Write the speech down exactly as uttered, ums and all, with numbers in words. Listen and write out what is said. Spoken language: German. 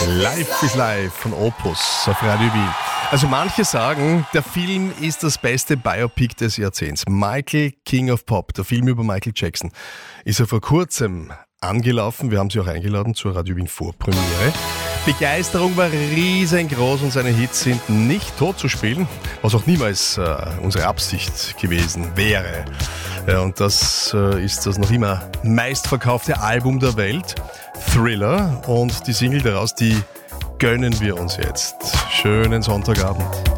Life is Life von Opus auf Radio Wien. Also manche sagen, der Film ist das beste Biopic des Jahrzehnts. Michael, King of Pop, der Film über Michael Jackson, ist ja vor kurzem angelaufen. Wir haben sie auch eingeladen zur Radio Wien Vorpremiere. Begeisterung war riesengroß und seine Hits sind nicht tot zu spielen, was auch niemals äh, unsere Absicht gewesen wäre. Ja, und das äh, ist das noch immer meistverkaufte Album der Welt, Thriller, und die Single daraus, die gönnen wir uns jetzt. Schönen Sonntagabend.